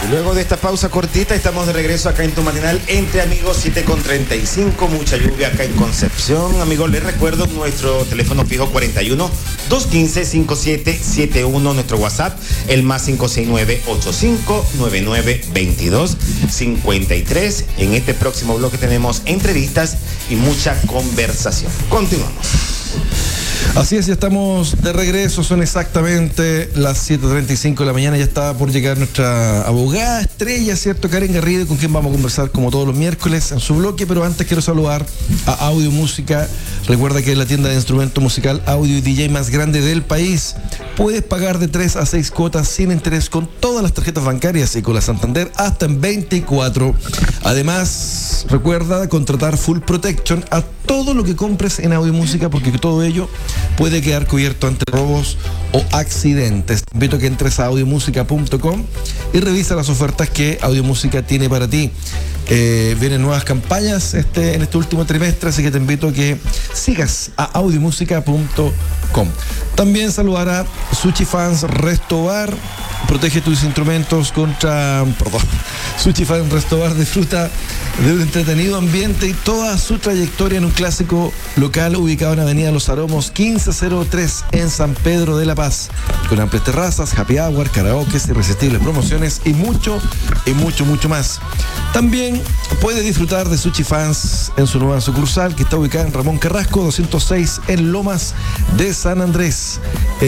Luego de esta pausa cortita, estamos de regreso acá en tu matinal Entre Amigos, 7:35, mucha lluvia acá en Concepción. Amigos, les recuerdo nuestro teléfono fijo 41-215-5771, nuestro WhatsApp, el más 569-8599-2253. En este próximo bloque tenemos entrevistas y mucha conversación. Continuamos. Así es, ya estamos de regreso, son exactamente las 7:35 de la mañana, ya está por llegar nuestra abogada estrella, ¿cierto? Karen Garrido, con quien vamos a conversar como todos los miércoles en su bloque, pero antes quiero saludar a Audio Música. Recuerda que es la tienda de instrumento musical, audio y DJ más grande del país. Puedes pagar de 3 a 6 cuotas sin interés con todas las tarjetas bancarias y con la Santander hasta en 24. Además, recuerda contratar Full Protection a todo lo que compres en Audio Música, porque todo ello puede quedar cubierto ante robos o accidentes. Te invito a que entres a audiomusica.com y revisa las ofertas que Audio Música tiene para ti. Vienen nuevas campañas en este último trimestre, así que te invito a que sigas a audiomusica.com. También saludar a Sushi Fans Resto Bar. Protege tus instrumentos contra... Sushi Fans Resto Bar disfruta de un entretenido ambiente y toda su trayectoria en un clásico local ubicado en Avenida Los Aromos 1503 en San Pedro de la Paz, con amplias terrazas, happy hour, karaoke, irresistibles promociones y mucho más. También puede disfrutar de Sushi Fans en su nueva sucursal, que está ubicada en Ramón Carrasco 206 en Lomas de San Andrés.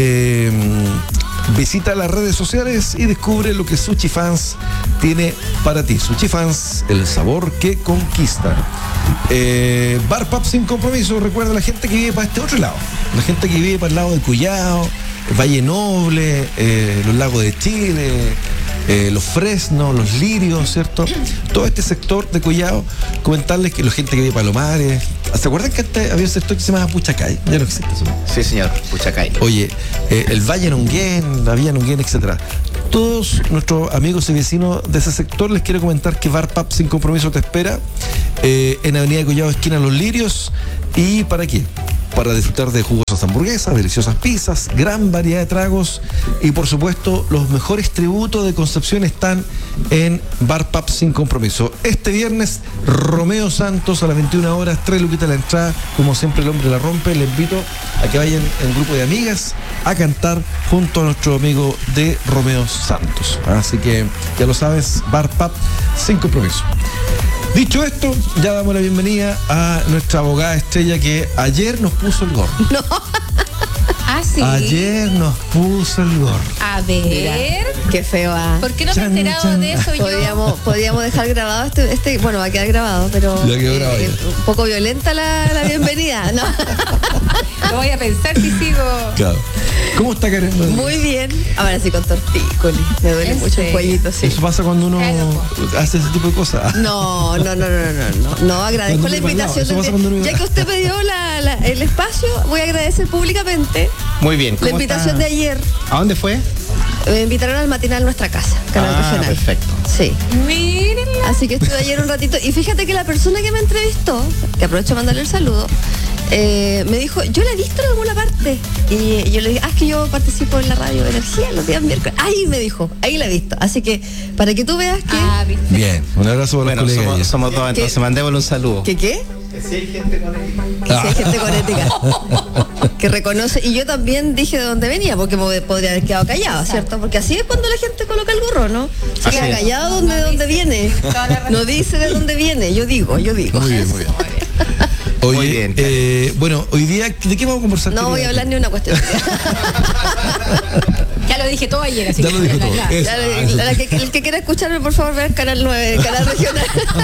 Visita las redes sociales y descubre lo que Sushi Fans tiene para ti. Sushi Fans, el sabor que conquista. Bar Pub sin compromiso. Recuerda, la gente que vive para este otro lado, la gente que vive para el lado de Cuyao, Valle Noble, los lagos de Chile, los Fresnos, los Lirios, ¿cierto? Todo este sector de Cuyao, comentarles que la gente que vive para Palomares. ¿Se acuerdan que antes había un sector que se llamaba Puchacay? Ya no existe eso. Sí, señor, Puchacay. Oye, el Valle Nonguén, la Villa Nonguén, etcétera. Todos nuestros amigos y vecinos de ese sector, les quiero comentar que Bar Pub sin compromiso te espera en Avenida Cuyao, esquina Los Lirios. ¿Y para qué? Para disfrutar de jugosas hamburguesas, deliciosas pizzas, gran variedad de tragos y, por supuesto, los mejores tributos de Concepción están en Bar Pub sin compromiso. Este viernes, Romeo Santos a las 21 horas, 3 luquitas la entrada. Como siempre, el hombre la rompe. Le invito a que vayan en grupo de amigas a cantar junto a nuestro amigo de Romeo Santos. Así que, ya lo sabes, Bar Pub sin compromiso. Dicho esto, ya damos la bienvenida a nuestra abogada estrella que ayer nos puso el gorro. No. Ah, sí. Ayer nos puso el gorro. A ver. Mira, qué feo. ¿Por qué no me he enterado de eso yo? Podríamos dejar grabado bueno, va a quedar grabado, pero ya quedó grabado. Un poco violenta la bienvenida, ¿no? Lo voy a pensar si sigo. Claro. ¿Cómo está, Karen? Muy bien. Ahora sí con tortícolis. Me duele mucho el cuellito, sí. Eso pasa cuando uno hace ese tipo de cosas. No, agradezco la invitación. Ya que usted me dio el espacio, voy a agradecer públicamente. Muy bien. La invitación de ayer. ¿A dónde fue? Me invitaron al matinal Nuestra Casa, canal regional. Perfecto. Sí. Mírenla. Así que estuve ayer un ratito. Y fíjate que la persona que me entrevistó, que aprovecho de mandarle el saludo, me dijo, yo la he visto en alguna parte. Y yo le dije, es que yo participo en la radio Energía los días miércoles. Ahí me dijo, ahí la he visto. Así que, para que tú veas que... Bien, un abrazo para los colegas. Somos dos, entonces mandémosle un saludo. ¿Qué? Que sí hay gente con ética. Que sí hay gente con ética. Que reconoce. Y yo también dije de dónde venía, porque podría haber quedado callado, ¿cierto? Porque así es cuando la gente coloca el gorro, ¿no? Se queda callado de dónde viene. No dice de dónde viene, yo digo. Muy bien. Oye, muy bien. Bueno, hoy día, ¿de qué vamos a conversar? No voy a hablar ni una cuestión. Ya lo dije todo ayer, así ya lo dije todo. El que quiera escucharme, por favor, vea el canal 9, canal regional.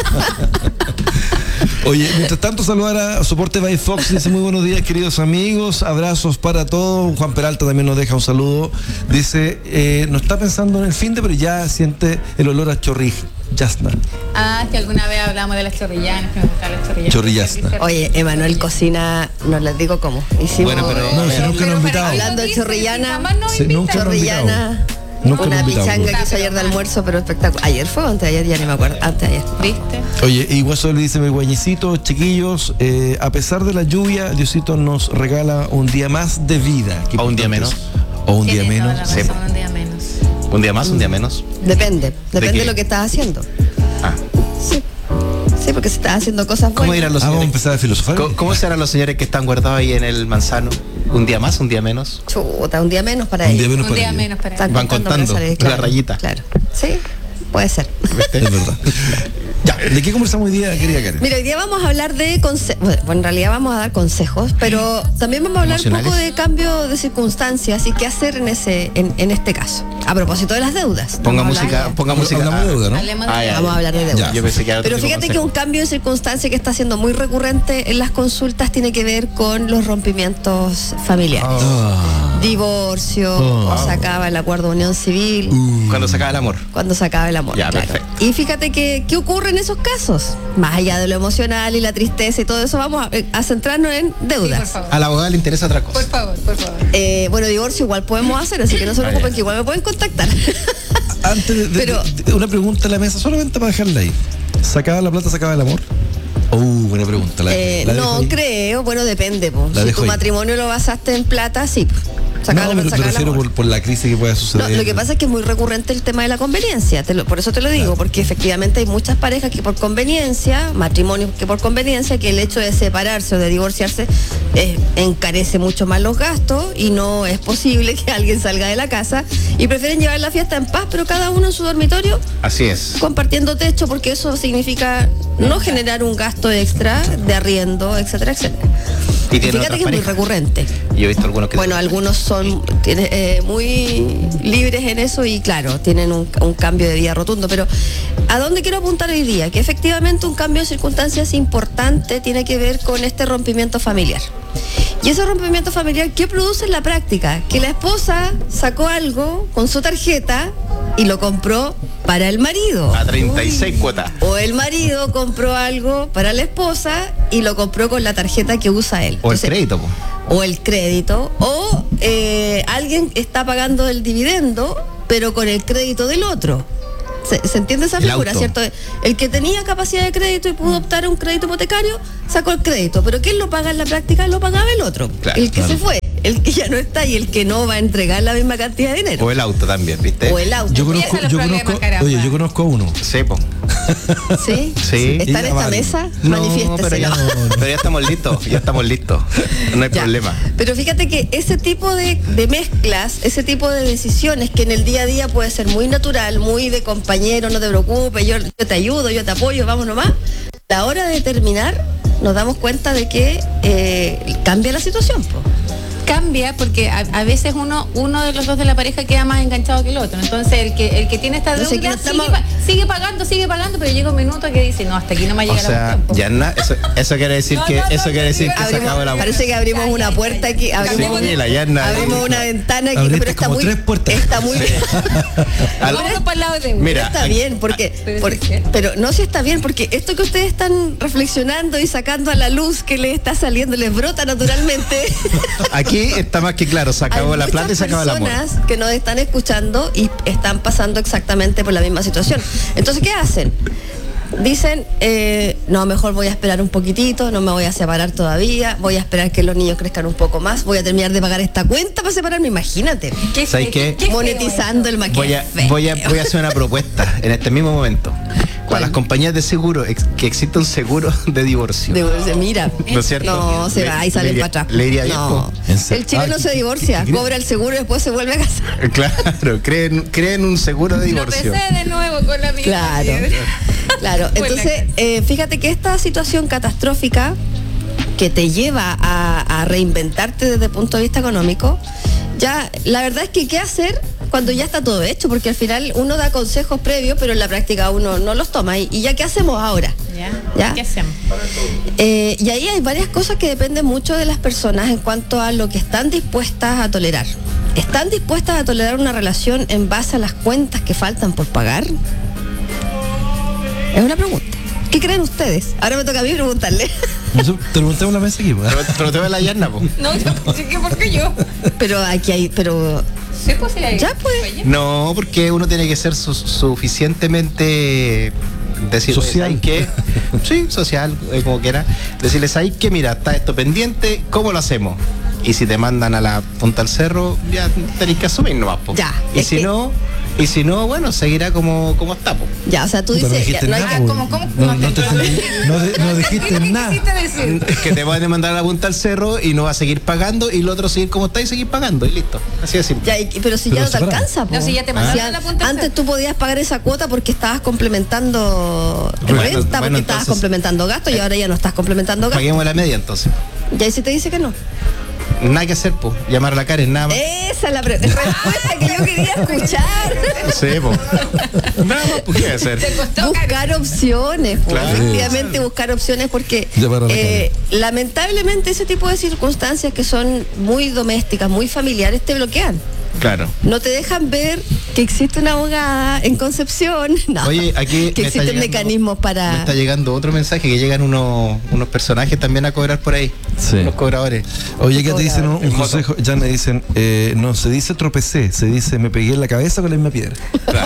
Oye, mientras tanto, saludar a Soporte by Fox. Dice, muy buenos días, queridos amigos. Abrazos para todos. Juan Peralta también nos deja un saludo. Dice, no está pensando en el fin de, pero ya siente el olor a chorrija. Yasna. Que alguna vez hablamos de las chorrillanas, que me gustan las chorrillanas. Chorrillasna. Oye, Emanuel cocina, no les digo cómo. Hicimos, bueno, pero no, si nunca nos han invitado. Hablando de chorrillana, chorrillana. Una pichanga que hizo ayer de almuerzo, pero espectacular. Ayer fue o antes de ayer, ya ni me acuerdo. Antes de ayer. ¿Viste? Oye, y Guaso le dice, mi guañecito, chiquillos, a pesar de la lluvia, Diosito nos regala un día más de vida. O un día menos. O un día menos. Un día menos. ¿Un día más, un día menos? Depende qué? de lo que estás haciendo. Ah. Sí, porque si estás haciendo cosas buenas. ¿Cómo dirán los Vamos a señores? empezar a filosofar. ¿Cómo serán los señores que están guardados ahí en el manzano? ¿Un día más, un día menos? Chuta, un día menos para Un ellos. día menos Un para día ellos. menos para Están Van contando placeres, la rayita. Claro. Sí, puede ser. Es verdad. Ya, ¿de qué conversamos hoy día, querida Karen? Mira, hoy día vamos a hablar de consejos. Bueno, en realidad vamos a dar consejos, pero también vamos a hablar un poco ¿Emocionales? de cambio de circunstancias y qué hacer en este caso. A propósito de las deudas. Ponga Vamos a hablar música, de- ponga música. Hablamos de deuda, ¿no? Hablemos de Ah, ya. Vamos a hablar de deudas. Yo pensé que era otro Pero tipo de fíjate que consejo. un cambio de circunstancia que está siendo muy recurrente en las consultas tiene que ver con los rompimientos familiares. Divorcio, o se acaba el acuerdo de unión civil, Cuando se acaba el amor. cuando se acaba el amor. Ya, claro. perfecto. Y fíjate que, ¿qué ocurre en esos casos? Más allá de lo emocional y la tristeza y todo eso, vamos a centrarnos en Sí, por deudas. favor. A la abogada le interesa otra Por cosa. favor, por favor. Bueno, divorcio igual podemos hacer, así que no se preocupen, que igual me pueden contactar. Antes Pero- de una pregunta a la mesa, solamente para dejarla ahí. ¿Sacaba la plata, sacaba el amor? Buena pregunta. La dejo No ahí. creo, bueno, depende. Po. La Si dejo tu ahí. matrimonio lo basaste en plata, sí. Sacaba No, la me plata, sacaba el refiero amor. por la crisis que pueda No, suceder. lo que pasa es que es muy recurrente el tema de la conveniencia, por eso te lo digo, porque efectivamente hay muchas parejas que por conveniencia, matrimonios que por conveniencia, que el hecho de separarse o de divorciarse encarece mucho más los gastos y no es posible que alguien salga de la casa y prefieren llevar la fiesta en paz, pero cada uno en su dormitorio Así es. compartiendo techo, porque eso significa no generar un gasto extra de arriendo, etcétera, etcétera. Y Y tiene fíjate otras que es muy parejas. recurrente. Yo he visto algunos que... Bueno, algunos son muy libres en eso y claro, tienen un cambio de vida rotundo, pero ¿a dónde quiero apuntar hoy día? Que efectivamente un cambio de circunstancias importante tiene que ver con este rompimiento familiar. Y ese rompimiento familiar, ¿qué produce en la práctica? Que la esposa sacó algo con su tarjeta y lo compró para el marido. A 36 cuotas. O el marido compró algo para la esposa y lo compró con la tarjeta que usa él. O el Entonces, crédito, po. o el crédito, o alguien está pagando el dividendo, pero con el crédito del otro. ¿Se entiende esa El figura, auto. cierto? El que tenía capacidad de crédito y pudo optar a un crédito hipotecario, sacó el crédito, pero ¿quién lo paga en la práctica? Lo pagaba el otro, Claro, el que claro. se fue, el que ya no está y el que no va a entregar la misma cantidad de dinero. O el auto también, ¿viste? O el auto. Yo Empiezan conozco, los yo problemas, conozco, caramba. oye, yo conozco a uno. Sí, po. ¿Sí? Sí. ¿Está en Y esta vale. mesa? No, Manifiésteselo. pero ya estamos listos, ya estamos listos. No hay Ya. problema. Pero fíjate que ese tipo de mezclas, ese tipo de decisiones que en el día a día puede ser muy natural, muy de compañero, no te preocupes, yo te ayudo, yo te apoyo, vamos nomás. A la hora de terminar, nos damos cuenta de que cambia la situación, po. Cambia porque a veces uno de los dos de la pareja queda más enganchado que el otro. Entonces el que tiene esta Entonces, deuda aquí no estamos- sigue pagando, pero llega un minuto que dice, no, hasta aquí no me O llega la sea, cuestión. Yanna, eso quiere decir que se acabó el amor. Parece que abrimos una puerta aquí, abrimos, Sí, la Yanna. abrimos una ventana aquí, Abriste pero está como muy, 3 puertas. está muy Al- Vámonos para el lado de Mira, está bien, porque, pero sí, sí. pero no si está bien, porque esto que ustedes están reflexionando y sacando a la luz que les está saliendo, les brota naturalmente. aquí está más que claro, se acabó Hay la plata y muchas se acabó el amor. personas que nos están escuchando y están pasando exactamente por la misma situación. Entonces, ¿qué hacen? Dicen, no, mejor voy a esperar un poquitito, no me voy a separar todavía, voy a esperar que los niños crezcan un poco más, voy a terminar de pagar esta cuenta para separarme, imagínate. ¿Sabes qué? Monetizando el maquillaje. Voy a hacer una propuesta en este mismo momento. Para las compañías de seguro, que exista un seguro de divorcio. Mira, ¿No es cierto? no, se va y sale para atrás. Le iría bien, No. po. ¿En serio? El chileno Ah, se divorcia, ¿qué- cobra el seguro y después se vuelve a casar. Claro, creen un seguro de divorcio. Tropecé de nuevo con la misma. Claro, claro. Fue la Entonces, fíjate que esta situación catastrófica que te lleva a reinventarte desde el punto de vista económico, ya la verdad es que qué hacer cuando ya está todo hecho, porque al final uno da consejos previos, pero en la práctica uno no los toma. Y ya qué hacemos ahora. ¿Ya? ¿Qué hacemos? Y ahí hay varias cosas que dependen mucho de las personas en cuanto a lo que están dispuestas a tolerar. ¿Están dispuestas a tolerar una relación en base a las cuentas que faltan por pagar? Es una pregunta. ¿Qué creen ustedes? Ahora me toca a mí preguntarle. Te preguntamos la mesa aquí. ¿verdad? Pero te ve la Yanna, po. No, yo pensé que porque yo. Pero aquí hay, pero Sí, pues sí, ahí. Ya, pues. No, porque uno tiene que ser suficientemente decir, Social. ¿sabes qué? Sí, social, como quiera. Decirles, ¿sabes qué? Mira, está esto pendiente, ¿cómo lo hacemos? Y si te mandan a la punta del cerro, ya tenés que asumir nomás, po. Ya, Y es si que- no, Y si no, bueno, seguirá como está, po. Ya, o sea, tú Puta, no dices, dijiste no hay nada, que- po. ¿Cómo? No te entendí. No dijiste nada. Es que te van a mandar a la punta al cerro y no va a seguir pagando y el otro seguir como está y seguir pagando y listo. Así de simple. Ya, pero si Pero ya no te separado. alcanza, po. No, si ya te mandaron a la punta del Antes tú podías pagar esa cuota porque estabas complementando Bueno, renta, porque bueno, estabas entonces- complementando gasto y ahora ya no estás complementando gasto. Paguemos la media entonces. Ya, y si te dice que no. Nada que hacer, po. Llamar a la Karen, nada más. Esa es la respuesta que yo quería escuchar. Sí, po. Nada más, pues, ¿qué hacer? Buscar opciones, pues, Claro. efectivamente buscar opciones porque Llamar a la lamentablemente ese tipo de circunstancias que son muy domésticas, muy familiares, te bloquean. Claro. No te dejan ver que existe una abogada en Concepción. No, Oye, aquí que me está existen llegando- mecanismos Me para. está llegando otro mensaje que llegan unos personajes también a cobrar por ahí. Sí. Unos cobradores. Oye, que te dicen un El consejo, ya me dicen, no se dice tropecé, se dice me pegué en la cabeza con la misma piedra.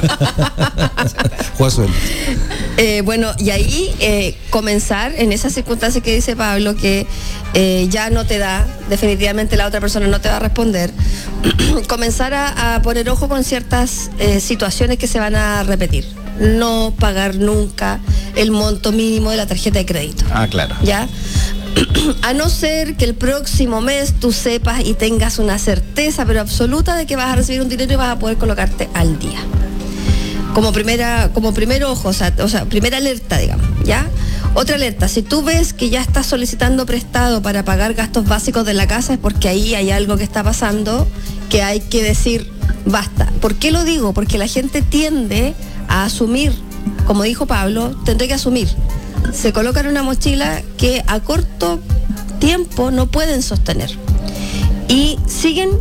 Juega sueldo. Bueno, y ahí comenzar en esa circunstancia que dice Pablo, que ya no te da, definitivamente la otra persona no te va a responder, comenzar a poner ojo con ciertas situaciones que se van a repetir. No pagar nunca el monto mínimo de la tarjeta de crédito. Ah, claro. ¿Ya? A no ser que el próximo mes tú sepas y tengas una certeza pero absoluta de que vas a recibir un dinero y vas a poder colocarte al día. Como primer ojo, o sea, primera alerta, digamos, ¿ya? Otra alerta, si tú ves que ya estás solicitando prestado para pagar gastos básicos de la casa, es porque ahí hay algo que está pasando que hay que decir basta. ¿Por qué lo digo? Porque la gente tiende a asumir, como dijo Pablo, tendré que asumir. Se colocan una mochila que a corto tiempo no pueden sostener. Y siguen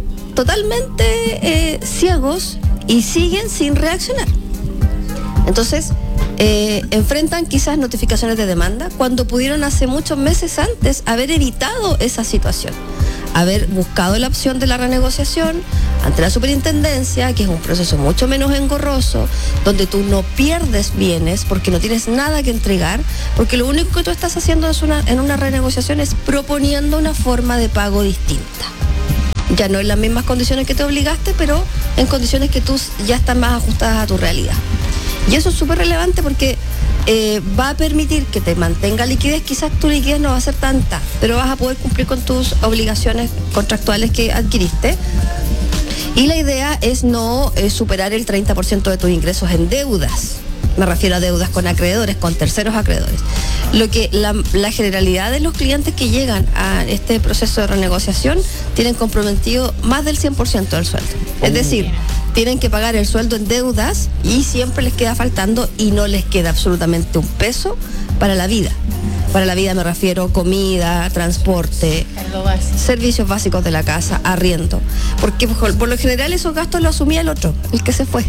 totalmente ciegos y siguen sin reaccionar. Entonces, enfrentan quizás notificaciones de demanda cuando pudieron hace muchos meses antes haber evitado esa situación, haber buscado la opción de la renegociación ante la superintendencia, que es un proceso mucho menos engorroso, donde tú no pierdes bienes porque no tienes nada que entregar, porque lo único que tú estás haciendo en una renegociación es proponiendo una forma de pago distinta. Ya no en las mismas condiciones que te obligaste, pero en condiciones que tú ya están más ajustadas a tu realidad. Y eso es súper relevante porque va a permitir que te mantenga liquidez. Quizás tu liquidez no va a ser tanta, pero vas a poder cumplir con tus obligaciones contractuales que adquiriste. Y la idea es no superar el 30% de tus ingresos en deudas. Me refiero a deudas con acreedores, con terceros acreedores. Lo que la generalidad de los clientes que llegan a este proceso de renegociación tienen comprometido más del 100% del sueldo. Es decir, tienen que pagar el sueldo en deudas y siempre les queda faltando y no les queda absolutamente un peso para la vida. Para la vida me refiero comida, transporte, servicios básicos de la casa, arriendo. Porque por lo general esos gastos los asumía el otro, el que se fue.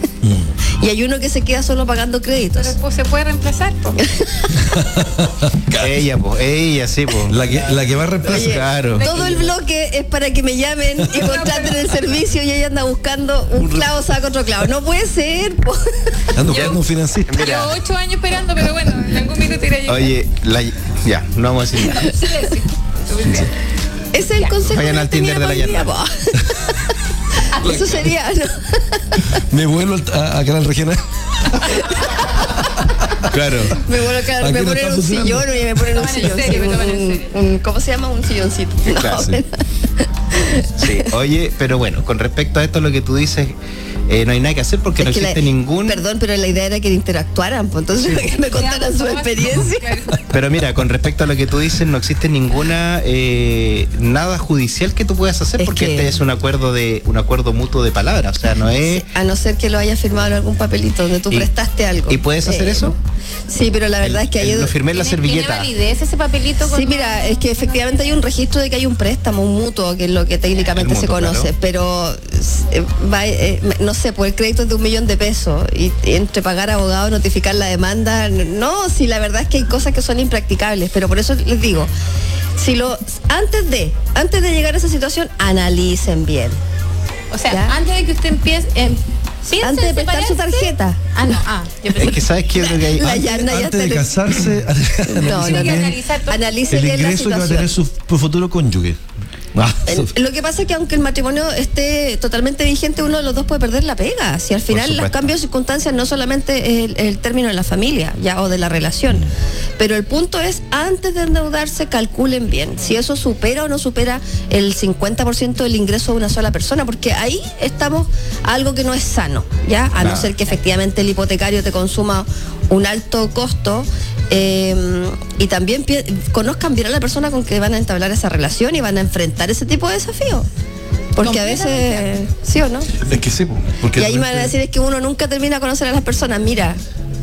Y hay uno que se queda solo pagando créditos. Pero pues se puede reemplazar, po. Ella, sí, po. La que va a reemplazar. Oye, Claro. todo el bloque es para que me llamen y contraten el servicio y ella anda buscando un clavo saca otro clavo. No puede ser, po. Ando buscando un financista. Mira. Llevo 8 años esperando, pero bueno, en algún minuto iré a llegar. Oye, ya, no vamos a decir nada. Silencio. Suficiente. Ese es el consejo Vayan que al Tinder de la tenía Yanda. para hoy día, po. Eso sería, ¿no? Me vuelvo a Canal Regional. Claro. Me vuelvo a quedar, Aquí me no ponen está un funcionando. sillón, oye, me ponen un Toman en sillón. serio, sí, me toman en serio. ¿cómo se llama? Un silloncito. No, Claro, sí. Sí, oye, pero bueno, con respecto a esto, lo que tú dices, no hay nada que hacer porque Es no que existe ningún. Perdón, pero la idea era que interactuaran, pues entonces que me contaran su experiencia. Pero mira, con respecto a lo que tú dices, no existe ninguna nada judicial que tú puedas hacer Es porque que- este es un acuerdo mutuo de palabra, o sea, no es. A no ser que lo hayas firmado en algún papelito donde tú Y- prestaste algo. ¿y puedes hacer eso? Sí, pero la verdad es que hay Lo firmé en la ¿Tiene servilleta. validez ese papelito? Sí, mira, es que efectivamente hay un registro de que hay un préstamo, un mutuo, que es lo que técnicamente El se mutuo, conoce, claro. pero no sé, pues el crédito es de $1 millón y entre pagar abogado, notificar la demanda, no, sí, la verdad es que hay cosas que son impracticables, pero por eso les digo, antes de llegar a esa situación, analicen bien. O sea, ¿Ya? antes de que usted empiece, piense Antes de en prestar su separarse. tarjeta. Yo pensé Es que sabes que yo creo que hay. La Yana ya Antes de está- casarse, No, Tiene que analizar todo. analice el bien la ingreso que va a tener situación. su futuro cónyuge. Lo que pasa es que aunque el matrimonio esté totalmente vigente, uno de los dos puede perder la pega. Si al final los cambios de circunstancias no solamente es el término de la familia ya o de la relación, pero el punto es, antes de endeudarse, calculen bien si eso supera o no supera el 50% del ingreso de una sola persona, porque ahí estamos a algo que no es sano, ya, a no ser que efectivamente el hipotecario te consuma un alto costo. Y también conozcan bien a la persona con que van a entablar esa relación y van a enfrentar ese tipo de desafíos. Porque a veces, ¿sí o no? Es que sí, porque y ahí me van a decir, es que uno nunca termina de conocer a las personas. Mira,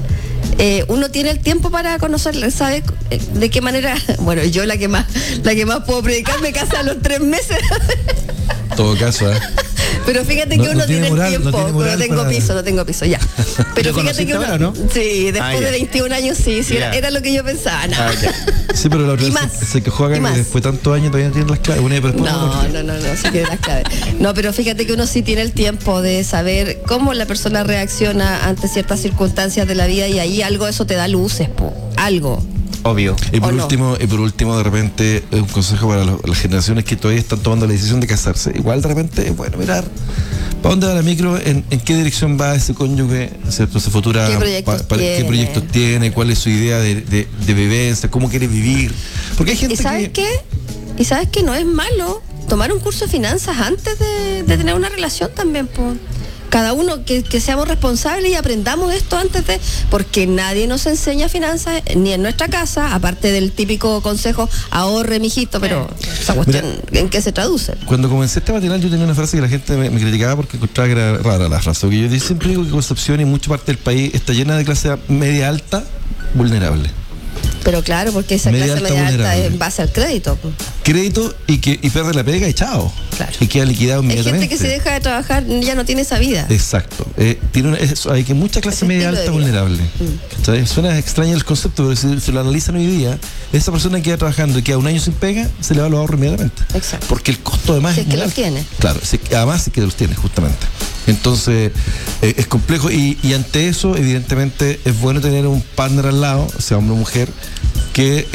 uno tiene el tiempo para conocerlas, ¿sabe de qué manera? Bueno, yo la que más puedo predicar me casa a los 3 meses. Todo caso, Pero fíjate que uno tiene el tiempo, no tengo piso, ya. Pero fíjate que uno, ¿no? Sí, después de 21 años sí, era lo que yo pensaba. Sí, pero la otra vez se quejó acá que después de tantos años todavía no tiene las claves. No, sí tiene las claves. No, pero fíjate que uno sí tiene el tiempo de saber cómo la persona reacciona ante ciertas circunstancias de la vida, y ahí algo de eso te da luces, algo. Obvio. Y por último, de repente, un consejo para las generaciones que todavía están tomando la decisión de casarse. Igual de repente, bueno, mirar para dónde va la micro, en qué dirección va ese cónyuge, ¿cierto? Esa futura, qué proyectos tiene, cuál es su idea de vivencia, cómo quiere vivir. Porque hay gente ¿Y sabes qué? No es malo tomar un curso de finanzas antes de tener una relación también, pues. Cada uno que seamos responsables y aprendamos esto antes de, porque nadie nos enseña finanzas ni en nuestra casa, aparte del típico consejo, ahorre, mijito, pero esa cuestión, ¿en qué se traduce? Cuando comencé este matinal yo tenía una frase que la gente me criticaba porque encontraba que era rara la frase, porque yo siempre digo que Concepción y mucha parte del país está llena de clase media alta vulnerable. Pero claro, porque esa clase media alta es en base al crédito. Crédito y pierde la pega y chao. Claro. Y queda liquidado inmediatamente. Hay gente que se deja de trabajar, ya no tiene esa vida. Exacto. Hay que mucha clase media alta vulnerable. ¿Sabes? Suena extraño el concepto, pero si lo analizan hoy día, esa persona que queda trabajando y queda un año sin pega, se le va a los ahorros inmediatamente. Exacto. Porque el costo además es que los tiene. Claro, además sí que los tiene, justamente. Entonces, es complejo y ante eso, evidentemente, es bueno tener un partner al lado, sea hombre o mujer, que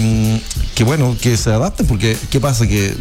se adapte, porque ¿qué pasa? Que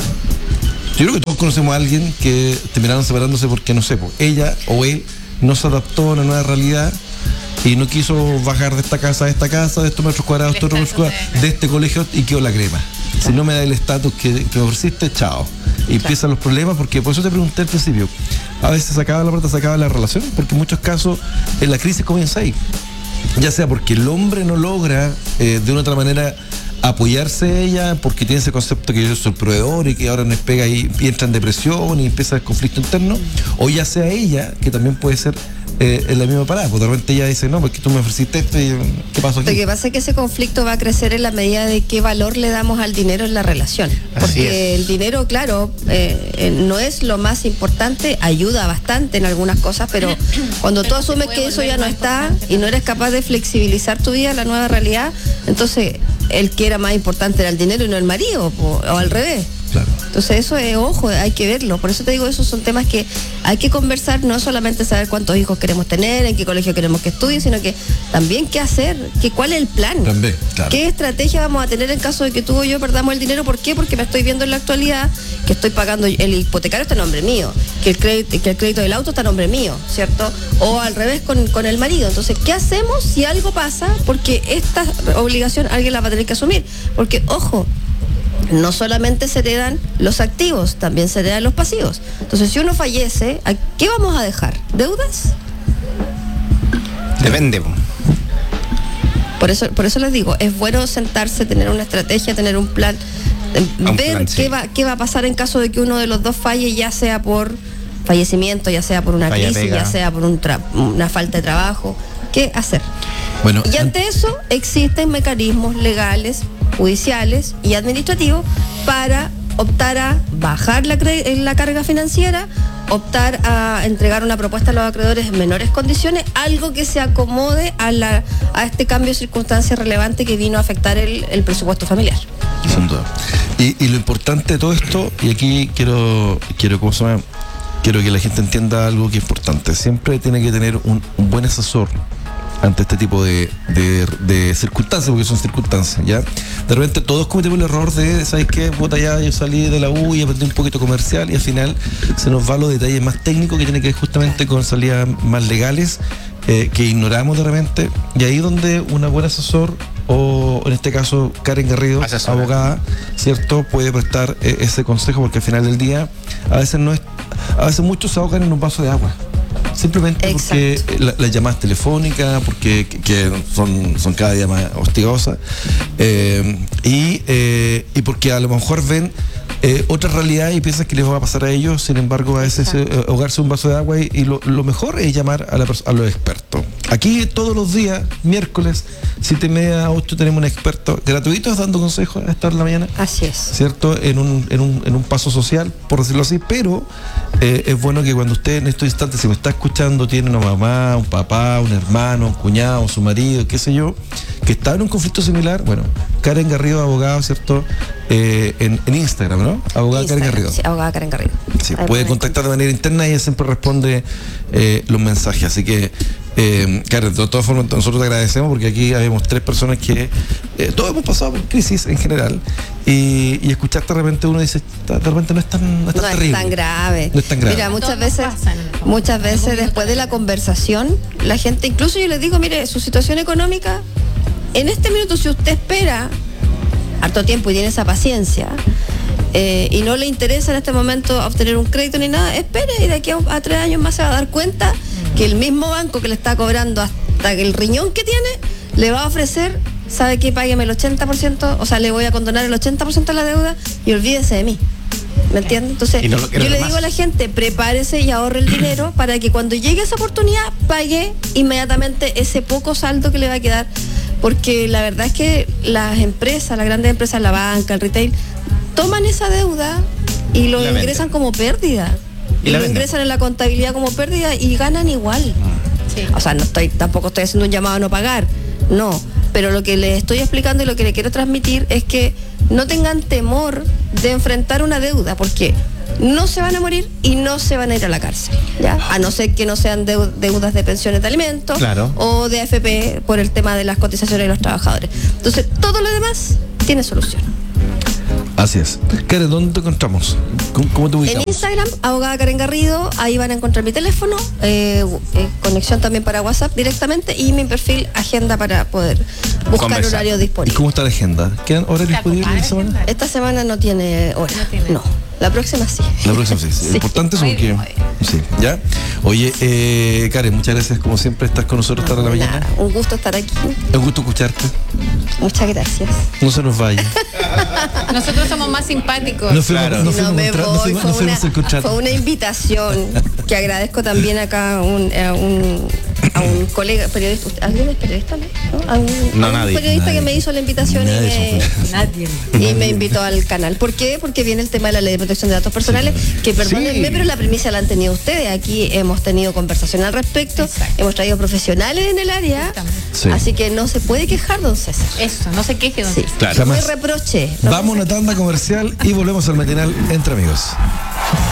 yo creo que todos conocemos a alguien que terminaron separándose porque, no sé, ella o él no se adaptó a una nueva realidad y no quiso bajar de esta casa a esta casa, de estos metros cuadrados, de este colegio, y quedó la crema. Si no me da el estatus que me ofreciste, chao. Y empiezan los problemas, porque por eso te pregunté al principio, a veces se acaba la plata, se acaba la relación, porque en muchos casos la crisis comienza ahí. Ya sea porque el hombre no logra de una otra manera apoyarse ella, porque tiene ese concepto que yo soy el proveedor y que ahora no es pega y entra en depresión y empieza el conflicto interno, o ya sea ella, que también puede ser en la misma parada, porque de repente ella dice, no, porque tú me ofreciste esto y ¿qué pasó aquí? Lo que pasa es que ese conflicto va a crecer en la medida de qué valor le damos al dinero en la relación. Porque el dinero, claro, no es lo más importante, ayuda bastante en algunas cosas, pero cuando tú asumes que eso ya no está y no eres capaz de flexibilizar tu vida a la nueva realidad, entonces el que era más importante era el dinero y no el marido, o al revés. Claro. Entonces eso es, ojo, hay que verlo. Por eso te digo, esos son temas que hay que conversar, no solamente saber cuántos hijos queremos tener, en qué colegio queremos que estudien, sino que también qué hacer, cuál es el plan. También, claro. ¿Qué estrategia vamos a tener en caso de que tú o yo perdamos el dinero? ¿Por qué? Porque me estoy viendo en la actualidad que estoy pagando, el hipotecario está a nombre mío, que el crédito del auto está a nombre mío, ¿cierto? O al revés con el marido. Entonces, ¿qué hacemos si algo pasa? Porque esta obligación alguien la va a tener que asumir. Porque, ojo, no solamente se heredan los activos, también se heredan los pasivos. Entonces, si uno fallece, ¿qué vamos a dejar? ¿Deudas? Depende. Por eso les digo, es bueno sentarse, tener una estrategia, tener un plan, ver qué va a pasar en caso de que uno de los dos falle, ya sea por fallecimiento, ya sea por una crisis, ya sea por una falta de trabajo. ¿Qué hacer? Bueno, y ante eso existen mecanismos legales, judiciales y administrativos para optar a bajar la carga financiera, optar a entregar una propuesta a los acreedores en menores condiciones, algo que se acomode a este cambio de circunstancia relevante que vino a afectar el presupuesto familiar. Sin duda. Y lo importante de todo esto, y aquí quiero que la gente entienda algo que es importante, siempre tiene que tener un buen asesor ante este tipo de circunstancias, porque son circunstancias, ¿ya? De repente todos cometemos el error de, ¿sabes qué? Puta, ya yo salí de la U y aprendí un poquito comercial y al final se nos va los detalles más técnicos que tienen que ver justamente con salidas más legales que ignoramos de repente, y ahí donde una buena asesor, o en este caso Karen Garrido, abogada, ¿cierto?, puede prestar ese consejo, porque al final del día a veces muchos se ahogan en un vaso de agua. Simplemente porque las llamadas telefónicas, porque que son cada día más hostigosas, y porque a lo mejor ven otra realidad y piensan que les va a pasar a ellos. Sin embargo, a veces ahogarse un vaso de agua y lo mejor es llamar a los expertos. Aquí todos los días, miércoles, 7:30 a 8, tenemos un experto gratuito dando consejos a esta hora de la mañana. Así es. ¿Cierto? En un paso social, por decirlo así, pero es bueno que cuando usted en estos instantes, si me está escuchando, tiene una mamá, un papá, un hermano, un cuñado, su marido, qué sé yo, que está en un conflicto similar, bueno, Karen Garrido, abogado, ¿cierto? En Instagram, ¿no? Abogada Karen Garrido. Sí, abogada Karen Garrido. Sí, puede contactar de manera interna y ella siempre responde los mensajes. Así que, Karen, de todas formas, nosotros te agradecemos porque aquí habíamos 3 personas que todos hemos pasado por crisis en general y escucharte de repente uno dice, de repente no es tan terrible. No es tan grave. No es tan grave. Mira, muchas veces después de la conversación, la gente, incluso yo les digo, mire, su situación económica, en este minuto, si usted espera harto tiempo y tiene esa paciencia y no le interesa en este momento obtener un crédito ni nada, espere, y de aquí a 3 años más se va a dar cuenta que el mismo banco que le está cobrando hasta el riñón que tiene le va a ofrecer, ¿sabe qué? Págueme el 80%, o sea, le voy a condonar el 80% de la deuda y olvídese de mí. ¿Me entiendes? Entonces, yo le digo a la gente, prepárese y ahorre el dinero para que cuando llegue esa oportunidad pague inmediatamente ese poco saldo que le va a quedar, porque la verdad es que las empresas, las grandes empresas, la banca, el retail, toman esa deuda y lo ingresan como pérdida. Y lo ingresan en la contabilidad como pérdida y ganan igual. Sí. O sea, tampoco estoy haciendo un llamado a no pagar, no. Pero lo que les estoy explicando y lo que les quiero transmitir es que no tengan temor de enfrentar una deuda, porque no se van a morir y no se van a ir a la cárcel, ¿ya? A no ser que no sean deudas de pensiones de alimentos, claro, o de AFP por el tema de las cotizaciones de los trabajadores. Entonces, todo lo demás tiene solución. Así es. Karen, ¿dónde te encontramos? ¿Cómo te ubicamos? En Instagram, abogada Karen Garrido, ahí van a encontrar mi teléfono, conexión también para WhatsApp directamente y mi perfil agenda para poder buscar horarios disponibles. ¿Y cómo está la agenda? ¿Quedan horarios disponibles esta semana? Esta semana no tiene hora. No. La próxima sí. La próxima sí. Sí. Importante es porque... Sí, ¿ya? Oye, Karen, muchas gracias como siempre estar con nosotros esta hora de la mañana. Un gusto estar aquí. Un gusto escucharte. Muchas gracias. No se nos vaya. Nosotros somos más simpáticos. Fue una invitación que agradezco también acá a un colega periodista. ¿Alguien es periodista? ¿No? Nadie. Un periodista que me hizo la invitación y me invitó al canal. ¿Por qué? Porque viene el tema de la ley de protección de datos personales, que perdónenme, pero la premisa la han tenido ustedes. Aquí hemos tenido conversación al respecto. Exacto. Hemos traído profesionales en el área. Sí. Así que no se puede quejar, don César. Eso, no se queje, don César. Claro. No me reproche. Vamos a una tanda comercial y volvemos al matinal Entre Amigos.